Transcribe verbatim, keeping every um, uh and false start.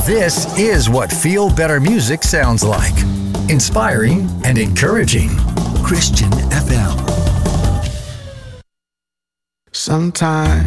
This is what Feel Better music sounds like. Inspiring and encouraging. Christian F M. Sometimes